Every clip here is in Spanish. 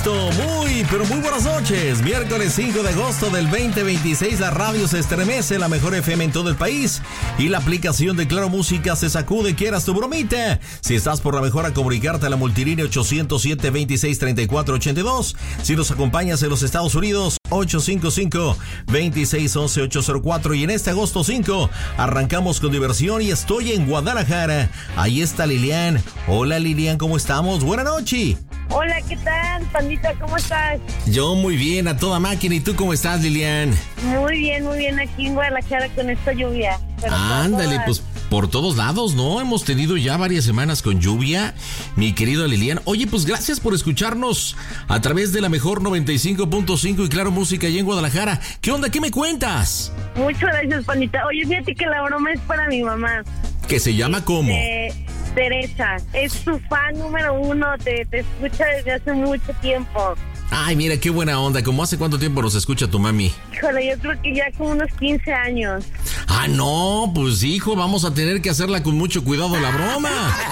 listo. Pero muy buenas noches. Miércoles 5 de agosto del 2026, la radio se estremece, la mejor FM en todo el país. Y la aplicación de Claro Música se sacude, quieras tu bromita. Si estás por la mejor, a comunicarte a la multilínea 807-2634-82. Si nos acompañas en los Estados Unidos, 855-2611-804. Y en este agosto 5, arrancamos con diversión y estoy en Guadalajara. Ahí está Lilian. Hola Lilian, ¿cómo estamos? Buenas noches. Hola, ¿qué tal, pandita? ¿Cómo estás? Yo muy bien, a toda máquina. ¿Y tú cómo estás, Lilian? Muy bien, aquí en Guadalajara con esta lluvia. Ándale, pues por todos lados, ¿no? Hemos tenido ya varias semanas con lluvia, mi querido Lilian. Oye, pues gracias por escucharnos a través de la mejor 95.5 y Claro Música allá en Guadalajara. ¿Qué onda? ¿Qué me cuentas? Muchas gracias, pandita. Oye, fíjate que la broma es para mi mamá. ¿Que se llama cómo? Teresa, es tu fan número 1, te escucha desde hace mucho tiempo. Ay, mira, qué buena onda. ¿Cómo hace cuánto tiempo nos escucha tu mami? Híjole, yo creo que ya como unos 15 años. Ah, no, pues hijo, vamos a tener que hacerla con mucho cuidado la broma.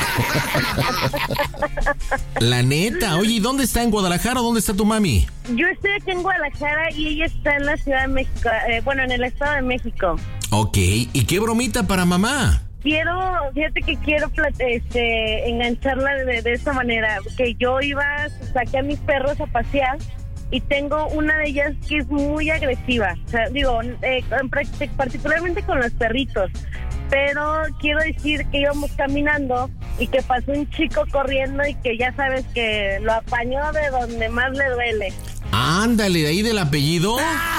La neta. Oye, ¿y dónde está? ¿En Guadalajara o dónde está tu mami? Yo estoy aquí en Guadalajara y ella está en la Ciudad de México, en el Estado de México. Ok, ¿y qué bromita para mamá? Fíjate que quiero engancharla de esta manera, que yo saqué a mis perros a pasear y tengo una de ellas que es muy agresiva, o sea, particularmente con los perritos, pero quiero decir que íbamos caminando y que pasó un chico corriendo y que ya sabes que lo apañó de donde más le duele. Ándale, de ahí del apellido.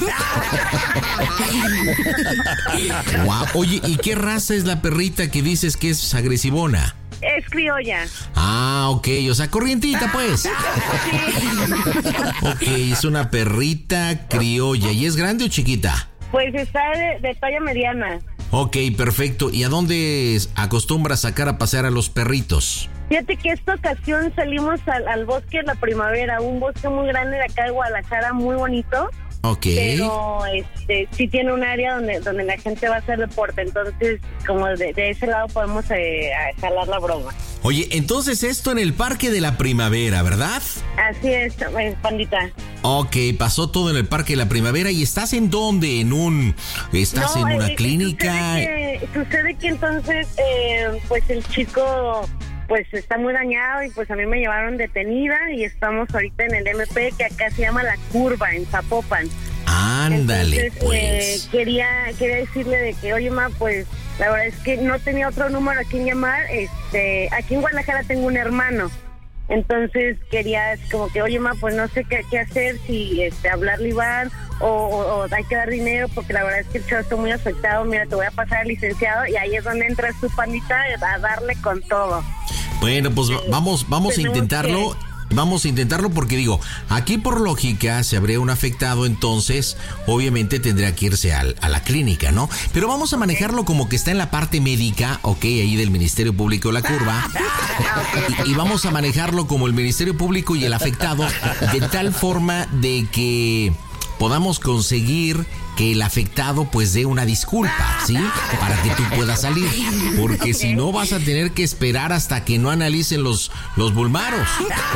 Guau. Oye, ¿y qué raza es la perrita que dices que es agresivona? Es criolla. Ah, ok, o sea, corrientita, pues. Sí. Ok, es una perrita criolla. ¿Y es grande o chiquita? Pues está de talla mediana. Ok, perfecto. ¿Y a dónde acostumbras sacar a pasear a los perritos? Fíjate que esta ocasión salimos al bosque de la primavera, un bosque muy grande de acá de Guadalajara, muy bonito. Ok. Pero sí tiene un área donde la gente va a hacer deporte, entonces como de ese lado podemos jalar la broma. Oye, entonces esto en el Parque de la Primavera, ¿verdad? Así es, pandita. Ok, pasó todo en el Parque de la Primavera. ¿Y estás en dónde? ¿En una clínica? Sucede que entonces, pues el chico pues está muy dañado y pues a mí me llevaron detenida y estamos ahorita en el MP, que acá se llama La Curva, en Zapopan. Ándale. Entonces, pues. Quería decirle de que, oye, ma, pues la verdad es que no tenía otro número a quien llamar. Aquí en Guadalajara tengo un hermano. Entonces quería como que, oye, ma, pues no sé qué hacer, si hablarle Iván o hay que dar dinero, porque la verdad es que el chavo está muy afectado. Mira, te voy a pasar al licenciado y ahí es donde entra su pandita a darle con todo. Bueno, pues vamos a intentarlo. Vamos a intentarlo porque digo, aquí por lógica, si habría un afectado, entonces obviamente tendría que irse a la clínica, ¿no? Pero vamos a manejarlo como que está en la parte médica, ok, ahí del Ministerio Público La Curva, y vamos a manejarlo como el Ministerio Público y el afectado, de tal forma de que podamos conseguir que el afectado pues dé una disculpa, ¿sí? Para que tú puedas salir, porque si no vas a tener que esperar hasta que no analicen los bulmaros.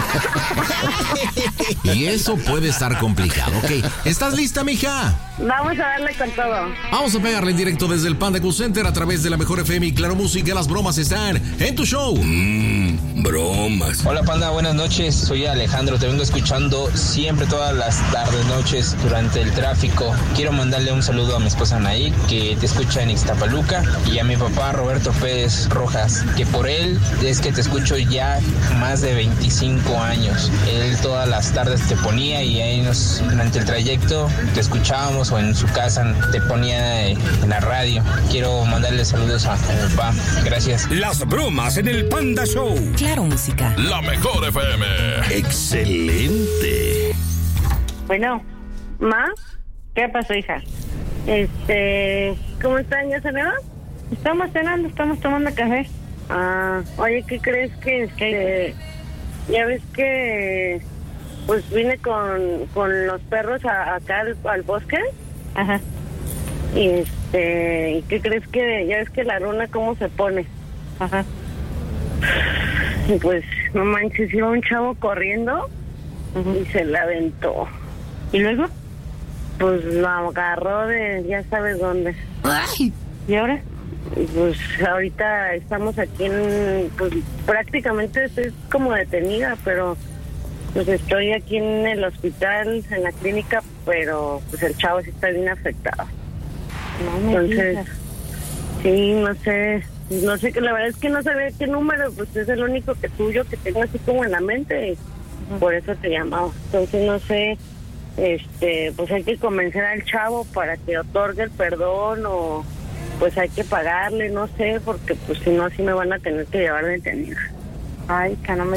Y eso puede estar complicado. Ok, ¿estás lista, mija? Vamos a darle con todo. Vamos a pegarle en directo desde el Panda Cool Center a través de la mejor FM y Claro Música. Las bromas están en tu show. Bromas. Hola, Panda, buenas noches. Soy Alejandro, te vengo escuchando siempre todas las tardes, noches durante el tráfico. Quiero mandarle un saludo a mi esposa Anaí, que te escucha en Ixtapaluca, y a mi papá Roberto Pérez Rojas, que por él es que te escucho ya más de 25 años. Él todas las tardes te ponía y ahí durante el trayecto te escuchábamos, o en su casa te ponía en la radio. Quiero mandarle saludos a mi papá. Gracias. Las bromas en el Panda Show. Claro Música. La mejor FM. Excelente. Bueno, ¿ma? ¿Qué pasó, hija? ¿Cómo están? ¿Ya cenaron? Estamos cenando, estamos tomando café. Ah, oye, ¿qué crees que ya ves que pues vine con los perros acá al bosque? Ajá. Y ¿qué crees que ya ves que la luna cómo se pone? Ajá. Y pues no manches, iba un chavo corriendo y se la aventó. ¿Y luego? Pues la agarró de ya sabes dónde. Ay. ¿Y ahora? Pues ahorita estamos aquí pues prácticamente estoy como detenida, pero pues estoy aquí en el hospital, en la clínica, pero pues el chavo sí está bien afectado. Entonces, sí, no sé, que la verdad es que no sabía qué número, pues es el único que tuyo que tengo así como en la mente, y por eso te llamaba. Entonces no sé, pues hay que convencer al chavo para que otorgue el perdón o pues hay que pagarle, no sé, porque pues si no así me van a tener que llevar detenida. Ay, caramba.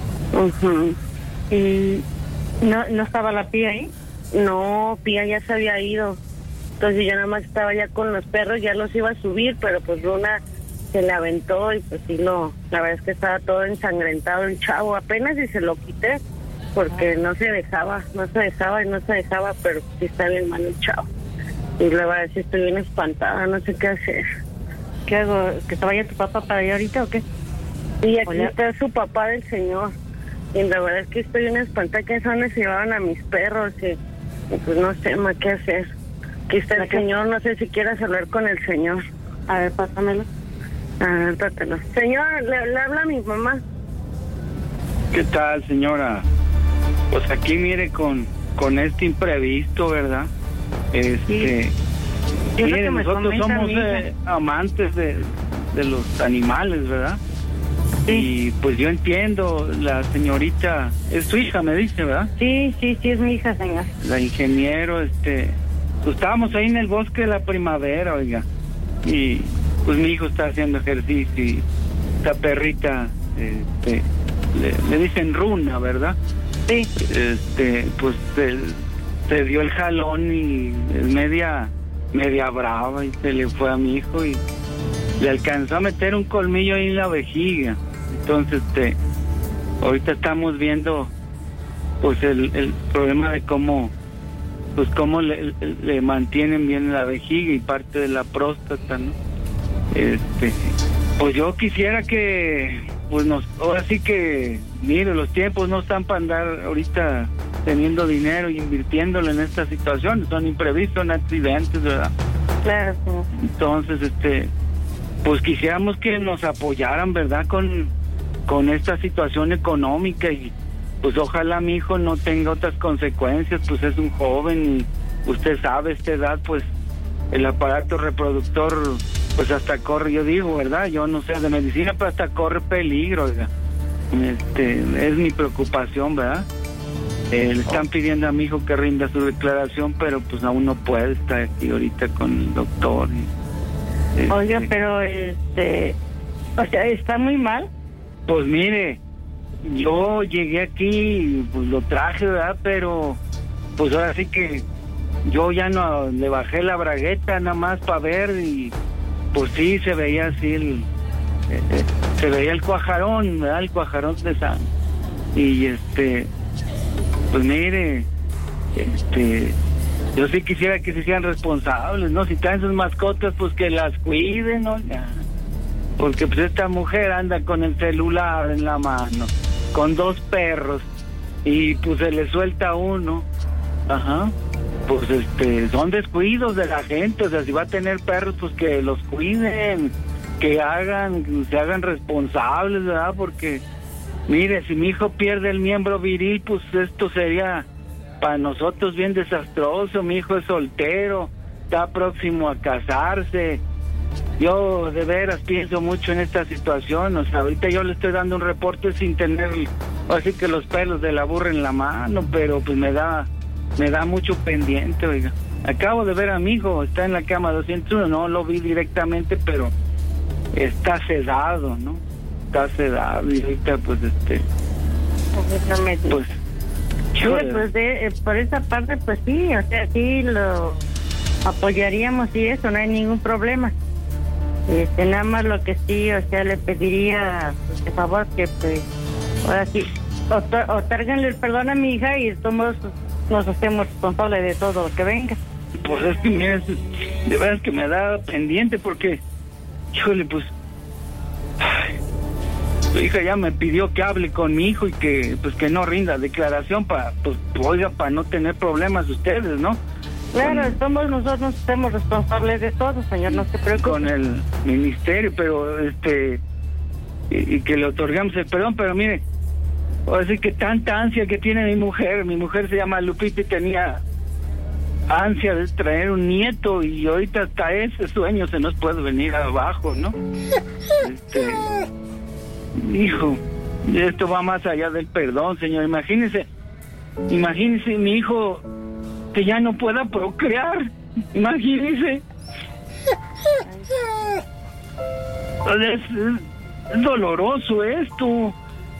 ¿Y no estaba la Pía ahí? No, Pía ya se había ido. Entonces yo nada más estaba ya con los perros, ya los iba a subir, pero pues Luna se le aventó y pues sí, la verdad es que estaba todo ensangrentado el chavo. Apenas y se lo quité porque no se dejaba, pero sí está bien mal el chavo. Y la verdad es que estoy bien espantada, no sé qué hacer. ¿Qué hago? ¿Que se vaya tu papá para allá ahorita o qué? Y aquí está su papá del señor. Y la verdad es que estoy bien espantada, que son se llevaron a mis perros y pues no sé más qué hacer. Aquí está el señor, no sé si quieras hablar con el señor. A ver, pásamelo. A ver, pátalo. Señor, le habla a mi mamá. ¿Qué tal, señora? Pues aquí mire con este imprevisto, ¿verdad? Sí. Mire, nosotros somos amantes de los animales, ¿verdad? Sí. Y pues yo entiendo, la señorita, es su hija, me dice, ¿verdad? Sí, es mi hija, señor. La ingeniero, pues estábamos ahí en el bosque de la primavera, oiga, y pues mi hijo está haciendo ejercicio y esta perrita, le dicen Runa, ¿verdad? Sí. Pues se dio el jalón y es media brava y se le fue a mi hijo y le alcanzó a meter un colmillo ahí en la vejiga. Entonces, ahorita estamos viendo pues el problema de cómo le mantienen bien la vejiga y parte de la próstata, ¿no? Pues yo quisiera que pues ahora sí que mire, los tiempos no están para andar ahorita teniendo dinero y invirtiéndolo en estas situaciones, son imprevistos, son accidentes, ¿verdad? Claro, sí. Entonces, pues quisiéramos que nos apoyaran, ¿verdad? Con esta situación económica y pues ojalá mi hijo no tenga otras consecuencias, pues es un joven y usted sabe, esta edad, pues el aparato reproductor, pues hasta corre, yo digo, ¿verdad? Yo no sé de medicina, pero hasta corre peligro, ¿verdad? Es mi preocupación, ¿verdad? Le están pidiendo a mi hijo que rinda su declaración, pero pues aún no puede estar aquí ahorita con el doctor. Oiga, pero o sea, ¿está muy mal? Pues mire, yo llegué aquí, pues lo traje, ¿verdad? Pero pues ahora sí que yo ya no le bajé la bragueta nada más para ver y pues sí se veía así se veía el cuajarón, ¿verdad? El cuajarón de sangre. Y pues mire, yo sí quisiera que se hicieran responsables, ¿no? Si traen sus mascotas, pues que las cuiden, ¿no? Porque pues esta mujer anda con el celular en la mano, con 2 perros, y pues se le suelta uno. Ajá. Pues son descuidos de la gente, o sea, si va a tener perros, pues que los cuiden, que se hagan responsables, ¿verdad? Porque, mire, si mi hijo pierde el miembro viril, pues esto sería para nosotros bien desastroso. Mi hijo es soltero, está próximo a casarse. Yo de veras pienso mucho en esta situación, o sea, ahorita yo le estoy dando un reporte sin tener, así que los pelos de la burra en la mano, pero pues me da mucho pendiente, oiga. Acabo de ver a mi hijo, está en la cama 201, no lo vi directamente, pero está sedado, ¿no? Está sedado y ahorita pues pues por esa parte pues sí, o sea, sí lo apoyaríamos y eso, no hay ningún problema. Nada más lo que sí, o sea, le pediría pues, de favor que pues ahora sí otárguenle el perdón a mi hija y todos nos hacemos responsables de todo lo que venga. Pues es que mira, de verdad que me da pendiente porque, híjole, pues su hija ya me pidió que hable con mi hijo y que pues que no rinda declaración para no tener problemas ustedes, ¿no? Claro, nosotros somos responsables de todo, señor, no se preocupe. Con el ministerio, pero y que le otorgamos el perdón, pero mire, así que tanta ansia que tiene mi mujer se llama Lupita y tenía ansia de traer un nieto y ahorita hasta ese sueño se nos puede venir abajo, ¿no? Hijo, esto va más allá del perdón, señor. Imagínese mi hijo que ya no pueda procrear. Imagínese. Es doloroso esto.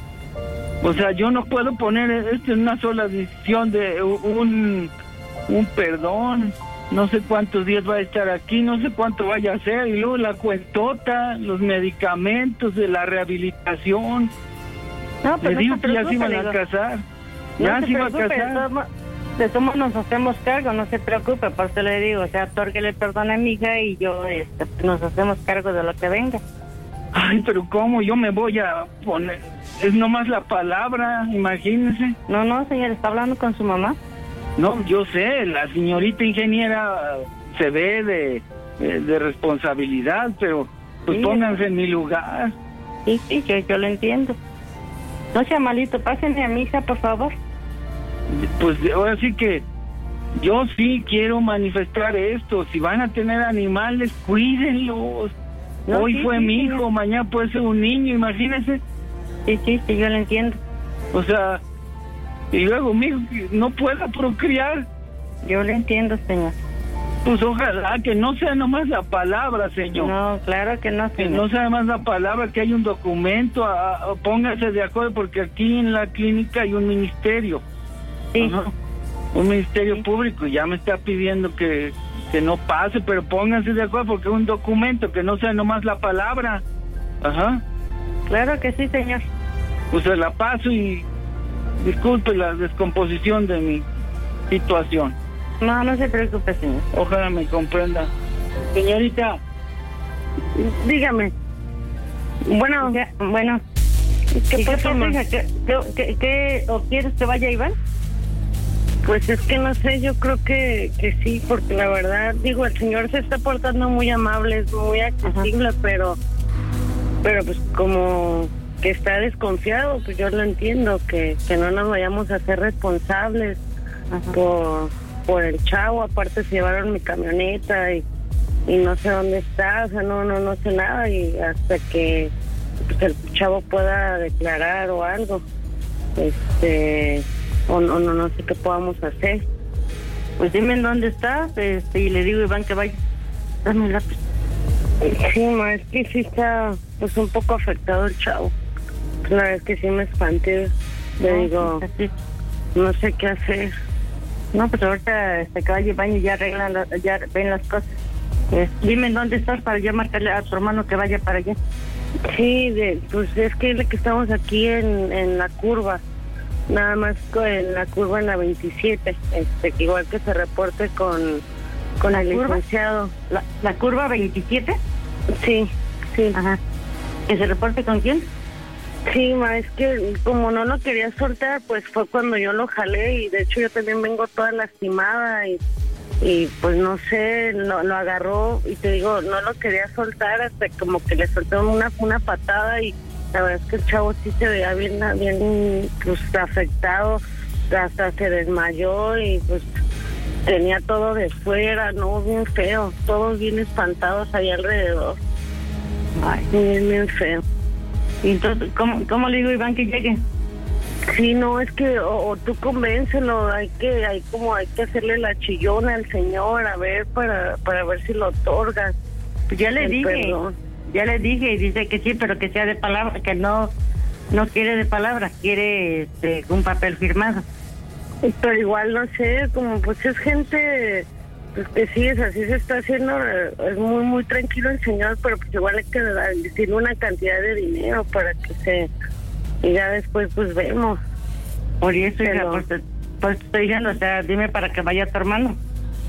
O sea, yo no puedo poner esto en una sola decisión de un perdón. No sé cuántos días va a estar aquí, no sé cuánto vaya a hacer, y luego la cuentota, los medicamentos de la rehabilitación. No, pero le digo que ya se iban a casar. Ya se iban a casar. De todos nos hacemos cargo, no se preocupe, por eso le digo, o sea, otórguele perdón a mi hija y yo nos hacemos cargo de lo que venga. Ay, pero ¿cómo? Yo me voy a poner... Es nomás la palabra, imagínese. No, señor, ¿está hablando con su mamá? No, yo sé, la señorita ingeniera se ve de responsabilidad, pero pues sí, pónganse en mi lugar. Sí, yo lo entiendo. No sea malito, pásenme a mi hija, por favor. Pues ahora sí que yo sí quiero manifestar esto. Si van a tener animales, cuídenlos. No, hoy fue mi hijo, mañana puede ser un niño, imagínense. Sí, yo lo entiendo. O sea, y luego mi hijo no pueda procrear. Yo lo entiendo, señor. Pues ojalá que no sea nomás la palabra, señor. No, claro que no, señor. Que no sea nomás la palabra, que hay un documento. Pónganse de acuerdo, porque aquí en la clínica hay un ministerio. Sí. Ajá. Un ministerio público, y ya me está pidiendo que no pase, pero pónganse de acuerdo, porque es un documento, que no sea nomás la palabra. Ajá. Claro que sí, señor. Pues se la paso y disculpe la descomposición de mi situación. No se preocupe, señor. Ojalá me comprenda. Señorita. Dígame. Bueno. ¿Qué pasó, hija? ¿Qué o quieres que vaya Iván? Pues es que no sé, yo creo que sí, porque la verdad, digo, el señor se está portando muy amable, es muy accesible, pero pues como que está desconfiado, pues yo lo entiendo, que no nos vayamos a hacer responsables por el chavo. Aparte se llevaron mi camioneta y no sé dónde está, o sea, no sé nada, y hasta que pues, el chavo pueda declarar o algo, o no sé qué podamos hacer. Pues dime en dónde está, y le digo a Iván que vaya. Dame el lápiz. Sí, ma, es que sí está pues un poco afectado el chavo. La verdad es que sí me espanté. Le digo, no sé qué hacer. No, pues ahorita que vaya Iván y ya arreglan, ya ven las cosas. Dime en dónde estás para yo marcarle a tu hermano que vaya para allá. Sí, pues es que estamos aquí en la curva. Nada más en la curva en la 27, que igual que se reporte con el licenciado. ¿La curva 27? Sí. Ajá. ¿Que se reporte con quién? Sí, ma, es que como no lo quería soltar, pues fue cuando yo lo jalé, y de hecho yo también vengo toda lastimada y pues no sé, lo agarró, y te digo, no lo quería soltar hasta como que le soltó una patada, y la verdad es que el chavo sí se veía bien pues afectado, hasta se desmayó y pues tenía todo de fuera, no, bien feo, todos bien espantados ahí alrededor. Ay, bien feo. Y entonces, ¿cómo le digo a Iván que llegue? Sí, no, es que o tú convéncelo, hay que hacerle la chillona al señor, a ver, para ver si lo otorga. Pues ya le dije, y dice que sí, pero que sea de palabra, que no quiere de palabra, quiere un papel firmado. Pero igual, no sé, como pues es gente, pues que sí, es así, se está haciendo, es muy, muy tranquilo el señor, pero pues igual hay que decirle una cantidad de dinero para que y ya después pues vemos. Por eso, hija, pues estoy diciendo, o sea, dime para que vaya tu hermano.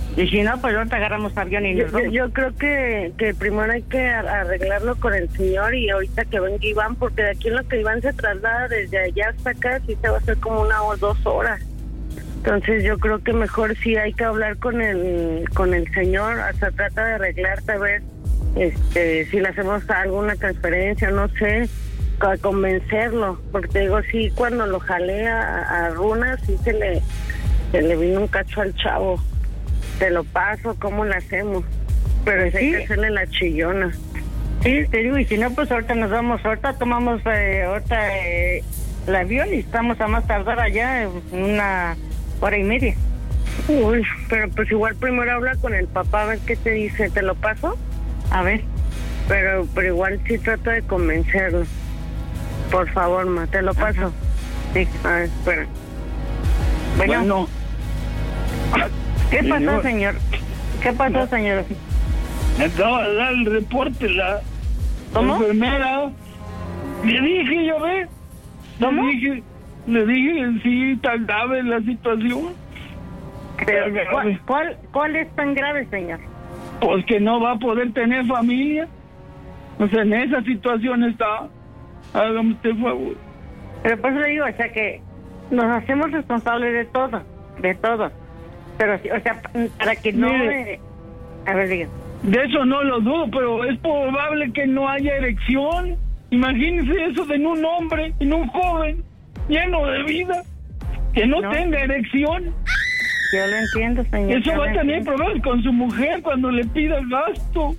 Y si no, pues ahorita agarramos avión y nos vamos. Yo creo que primero hay que arreglarlo con el señor y ahorita que venga Iván, porque de aquí en lo que Iván se traslada desde allá hasta acá, sí se va a hacer como 1 o 2 horas. Entonces yo creo que mejor sí hay que hablar con el señor, hasta trata de arreglarte, a ver si le hacemos alguna transferencia, no sé, para convencerlo, porque te digo, sí, cuando lo jalé a Runa, sí se le vino un cacho al chavo. Te lo paso, ¿cómo lo hacemos? Pero hay que hacerle la chillona. Sí, te digo, y si no, pues ahorita nos vamos, ahorita tomamos el avión y estamos a más tardar allá en 1 hora y media. Uy, pero pues igual primero habla con el papá a ver qué te dice. ¿Te lo paso? A ver. Pero igual sí trata de convencerlo. Por favor, ma, te lo paso. Ajá. Sí. A ver, espera. Bueno. ¿Qué pasó, señor? ¿Qué pasó, señor? Me acaba de dar el reporte la enfermera. Le dije, yo ve. ¿Cómo? Le dije, sí, tan grave la situación. Pero, ¿cuál es tan grave, señor? Pues que no va a poder tener familia. O sea, en esa situación está. Hágame usted favor. Pero pues le digo, o sea, que nos hacemos responsables de todo. Pero, o sea, para que no... Mire, a ver, diga. De eso no lo dudo, pero es probable que no haya erección. Imagínese eso en un hombre, en un joven, lleno de vida, que no tenga erección. Yo lo entiendo, señor. Eso va a tener problemas con su mujer cuando le pida gasto.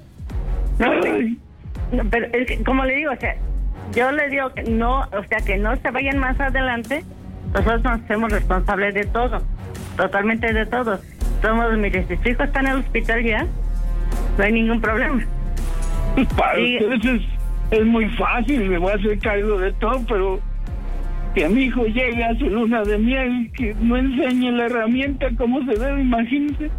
No, pero es que, como le digo, o sea, yo le digo que no, o sea, que no se vayan más adelante. Nosotros nos hacemos responsables de todo, totalmente de todo. Mire, si su hijo está en el hospital ya, no hay ningún problema. Para ustedes es muy fácil, me voy a hacer cargo de todo, pero que mi hijo llegue a su luna de miel, que no enseñe la herramienta como se debe, imagínense.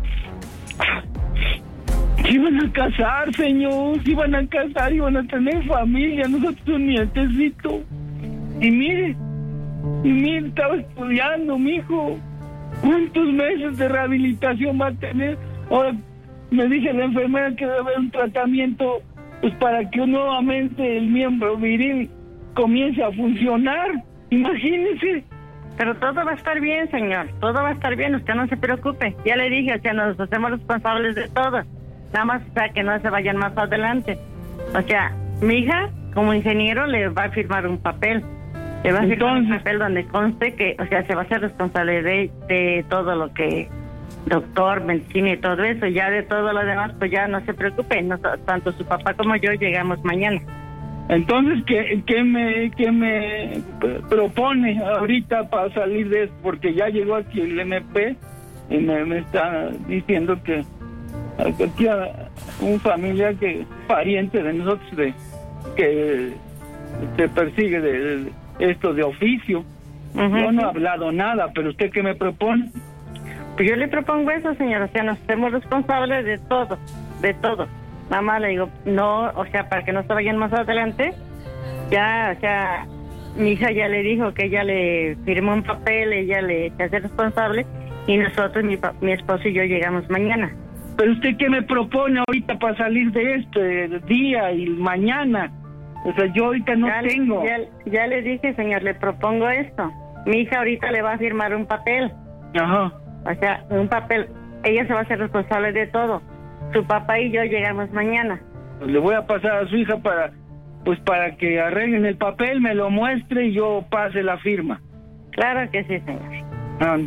Se iban a casar, señor, se iban a casar, iban a tener familia, nosotros un nietecito. Y mire, estaba estudiando, mijo. ¿Cuántos meses de rehabilitación va a tener? Ahora me dice la enfermera que debe haber un tratamiento pues para que nuevamente el miembro viril comience a funcionar. Imagínese. Pero todo va a estar bien, señor. Todo va a estar bien, usted no se preocupe. Ya le dije, o sea, nos hacemos responsables de todo. Nada más para que no se vayan más adelante. O sea, mi hija, como ingeniero, le va a firmar un papel. Le va a firmar un papel donde conste que, o sea, se va a hacer responsable de todo lo que doctor, medicina y todo eso. Ya de todo lo demás, pues ya no se preocupe. Tanto su papá como yo llegamos mañana. Entonces, ¿qué me propone ahorita para salir de esto? Porque ya llegó aquí el MP y me está diciendo que aquí un familiar pariente de nosotros que se persigue de esto de oficio. Yo no he hablado nada, pero ¿usted qué me propone? Pues yo le propongo eso, señor, o sea, nos hacemos responsables de todo. Nada más le digo, no, o sea, para que no se vayan más adelante, ya, o sea, mi hija ya le dijo que ella le firmó un papel, ella se hace responsable, y nosotros, mi esposo y yo llegamos mañana. ¿Pero usted qué me propone ahorita para salir de este día y mañana? O sea, yo ahorita no tengo. Ya le dije, señor, le propongo esto. Mi hija ahorita le va a firmar un papel. Ajá. O sea, un papel. Ella se va a hacer responsable de todo. Su papá y yo llegamos mañana. Pues le voy a pasar a su hija para que arreglen el papel, me lo muestre y yo pase la firma. Claro que sí, señor.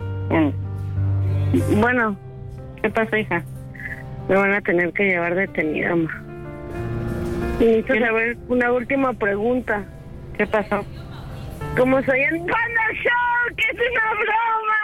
Bueno, ¿qué pasó, hija? Me van a tener que llevar detenida, ma. Y necesito saber una última pregunta. ¿Qué pasó? ¿Cómo soy en Panda Show? ¡Que es una broma!